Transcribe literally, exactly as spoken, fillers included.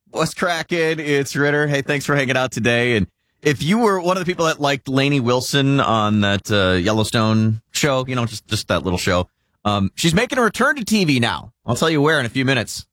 What's cracking? It's Ritter. Hey, thanks for hanging out today. And if you were one of the people that liked Lainey Wilson on that uh, Yellowstone show, you know, just, just that little show, um, she's making a return to T V now. I'll tell you where in a few minutes.